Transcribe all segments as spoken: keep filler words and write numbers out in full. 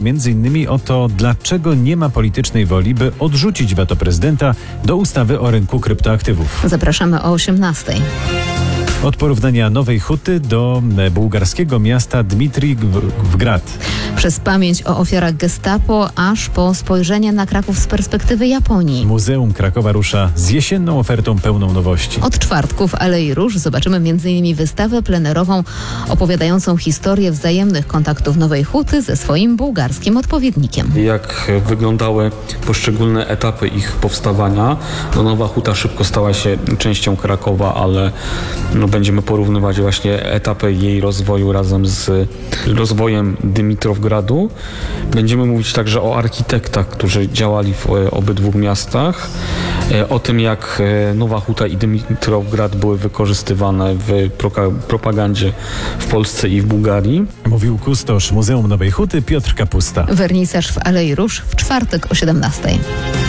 między innymi o to, dlaczego nie ma politycznej woli, by odrzucić weto prezydenta do ustawy o rynku kryptoaktywów. Zapraszamy o osiemnastej. Od porównania Nowej Huty do bułgarskiego miasta Dmitrij-Grad. Przez pamięć o ofiarach gestapo, aż po spojrzenie na Kraków z perspektywy Japonii. Muzeum Krakowa rusza z jesienną ofertą pełną nowości. Od czwartku w Alei Róż zobaczymy między innymi wystawę plenerową opowiadającą historię wzajemnych kontaktów Nowej Huty ze swoim bułgarskim odpowiednikiem. Jak wyglądały poszczególne etapy ich powstawania. No, Nowa Huta szybko stała się częścią Krakowa, ale no, będziemy porównywać właśnie etapy jej rozwoju razem z rozwojem Dymitrowgradu. Będziemy mówić także o architektach, którzy działali w obydwu miastach, o tym, jak Nowa Huta i Dymitrowgrad były wykorzystywane w propagandzie w Polsce i w Bułgarii. Mówił kustosz Muzeum Nowej Huty Piotr Kapusta. Wernisaż w Alei Róż w czwartek o siedemnastej.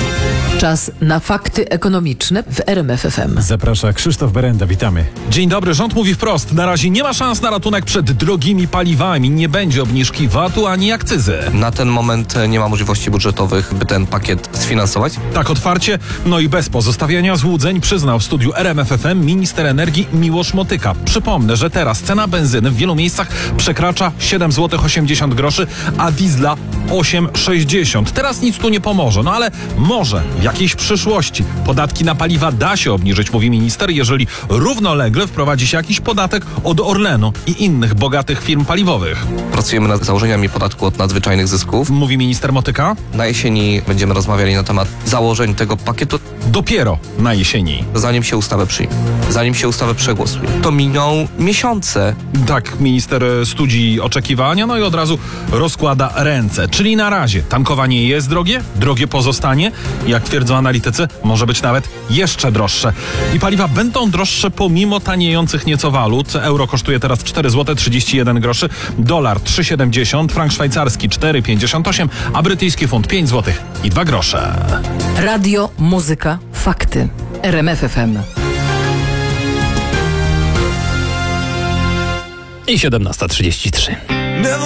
Czas na fakty ekonomiczne w R M F F M. Zaprasza Krzysztof Berenda, witamy. Dzień dobry, rząd mówi wprost. Na razie nie ma szans na ratunek przed drogimi paliwami. Nie będzie obniżki vatu ani akcyzy. Na ten moment nie ma możliwości budżetowych, by ten pakiet sfinansować. Tak otwarcie, no i bez pozostawiania złudzeń przyznał w studiu R M F F M minister energii Miłosz Motyka. Przypomnę, że teraz cena benzyny w wielu miejscach przekracza siedem złotych osiemdziesiąt groszy, a diesla osiem sześćdziesiąt. Teraz nic tu nie pomoże, no ale może w jakiejś przyszłości podatki na paliwa da się obniżyć, mówi minister, jeżeli równolegle wprowadzi się jakiś podatek od Orlenu i innych bogatych firm paliwowych. Pracujemy nad założeniami podatku od nadzwyczajnych zysków. Mówi minister Motyka. Na jesieni będziemy rozmawiali na temat założeń tego pakietu. Dopiero na jesieni. Zanim się ustawę przyjmie, zanim się ustawę przegłosuje. To miną miesiące. Tak minister studzi oczekiwania, no i od razu rozkłada ręce. Czyli na razie tankowanie jest drogie, drogie pozostanie. Jak twierdzą analitycy, może być nawet jeszcze droższe. I paliwa będą droższe pomimo taniejących nieco walut. Euro kosztuje teraz cztery złote trzydzieści jeden groszy, dolar trzy siedemdziesiąt, frank szwajcarski cztery pięćdziesiąt osiem, a brytyjski funt pięć złotych i dwa grosze. Radio, muzyka, fakty. R M F F M. I siedemnasta trzydzieści trzy.